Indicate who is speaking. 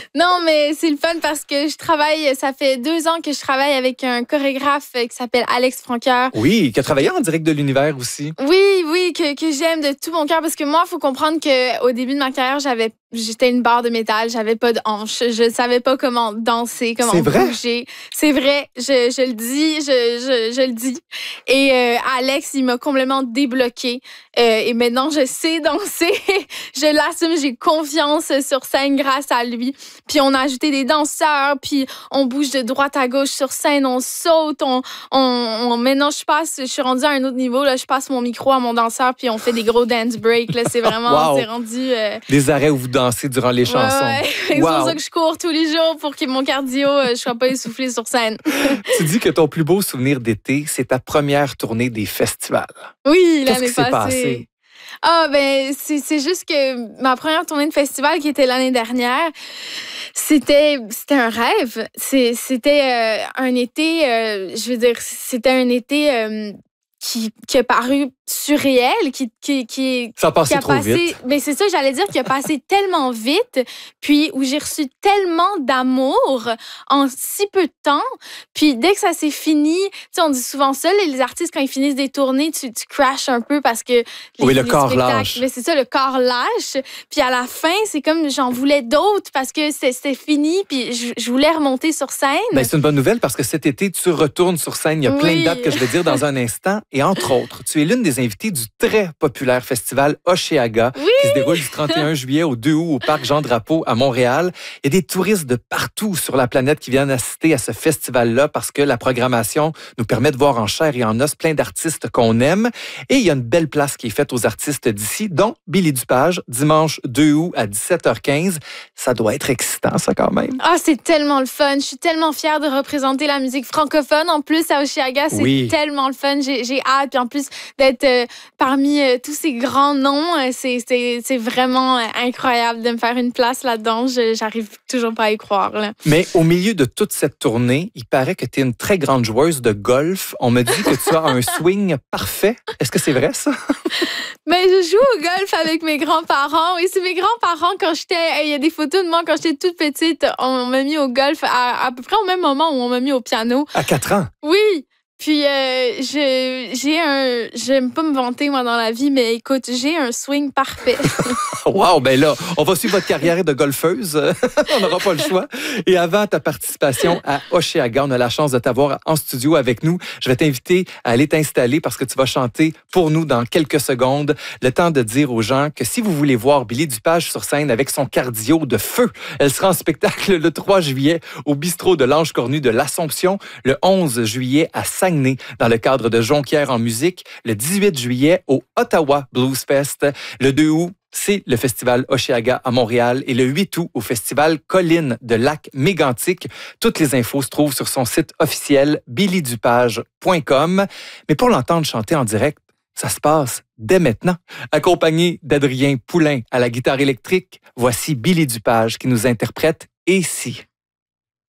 Speaker 1: Non, mais c'est le fun parce que ça fait 2 ans que je travaille avec un chorégraphe qui s'appelle Alex Franqueur.
Speaker 2: Oui, qui a travaillé en direct de l'univers aussi.
Speaker 1: Oui, que j'aime de tout mon cœur parce que moi, il faut comprendre qu'au début de ma carrière, j'étais une barre de métal, j'avais pas de hanches, je savais pas comment danser, comment bouger. C'est vrai, je le dis, je le dis. Et Alex, il m'a complètement débloqué. Et maintenant, je sais danser. Je l'assume, j'ai confiance sur scène grâce à lui. Puis on a ajouté des danseurs, puis on bouge de droite à gauche sur scène, on saute, maintenant je suis rendue à un autre niveau là, je passe mon micro à mon danseur puis on fait des gros dance breaks là, c'est vraiment c'est rendu
Speaker 2: des arrêts où vous dansez durant les chansons.
Speaker 1: Ouais. C'est pour ça que je cours tous les jours pour que mon cardio je sois pas essoufflée sur scène.
Speaker 2: Tu dis que ton plus beau souvenir d'été, c'est ta première tournée des festivals.
Speaker 1: Oui,
Speaker 2: l'année passée. Qu'est-ce qui s'est passé?
Speaker 1: Ah, ben, c'est juste que ma première tournée de festival qui était l'année dernière, c'était un rêve. C'était un été, je veux dire, c'était un été qui a paru surréel,
Speaker 2: ça a passé trop vite.
Speaker 1: Mais c'est ça, j'allais dire, qui a passé tellement vite, puis où j'ai reçu tellement d'amour en si peu de temps. Puis dès que ça s'est fini, tu sais, on dit souvent ça, les artistes, quand ils finissent des tournées, tu crashes un peu parce que
Speaker 2: le corps lâche.
Speaker 1: Mais c'est ça, le corps lâche. Puis à la fin, c'est comme j'en voulais d'autres parce que c'était fini, puis je voulais remonter sur scène.
Speaker 2: Ben, c'est une bonne nouvelle parce que cet été, tu retournes sur scène. Il y a plein de dates que je vais dire dans un instant. Et entre autres, tu es l'une des invitées du très populaire festival Oshéaga qui se déroule du 31 juillet au 2 août au Parc Jean-Drapeau à Montréal. Il y a des touristes de partout sur la planète qui viennent assister à ce festival-là parce que la programmation nous permet de voir en chair et en os plein d'artistes qu'on aime. Et il y a une belle place qui est faite aux artistes d'ici, dont Billy Dupage, dimanche 2 août à 17h15. Ça doit être excitant, ça, quand même.
Speaker 1: Ah, c'est tellement le fun. Je suis tellement fière de représenter la musique francophone. En plus, à Oshéaga, c'est tellement le fun. J'ai hâte. Puis en plus, d'être parmi tous ces grands noms, c'est vraiment incroyable de me faire une place là-dedans. J'arrive toujours pas à y croire. Là.
Speaker 2: Mais au milieu de toute cette tournée, il paraît que tu es une très grande joueuse de golf. On me dit que tu as un swing parfait. Est-ce que c'est vrai, ça?
Speaker 1: Mais je joue au golf avec mes grands-parents. Et c'est mes grands-parents, il y a des photos de moi quand j'étais toute petite, on m'a mis au golf à peu près au même moment où on m'a mis au piano.
Speaker 2: À 4 ans?
Speaker 1: Oui. Puis, j'aime pas me vanter, moi, dans la vie, mais écoute, j'ai un swing parfait.
Speaker 2: Wow, ben là, on va suivre votre carrière de golfeuse. On n'aura pas le choix. Et avant ta participation à Oshéaga, on a la chance de t'avoir en studio avec nous. Je vais t'inviter à aller t'installer parce que tu vas chanter pour nous dans quelques secondes. Le temps de dire aux gens que si vous voulez voir Billy Dupage sur scène avec son cardio de feu, elle sera en spectacle le 3 juillet au bistrot de l'Ange Cornu de l'Assomption, le 11 juillet à Saguenay dans le cadre de Jonquière en musique, le 18 juillet au Ottawa Blues Fest, le 2 août c'est le festival Oshéaga à Montréal et le 8 août au festival Collines de Lac-Mégantic. Toutes les infos se trouvent sur son site officiel billydupage.com. Mais pour l'entendre chanter en direct, ça se passe dès maintenant. Accompagné d'Adrien Poulain à la guitare électrique, voici Billy Dupage qui nous interprète « Et si ».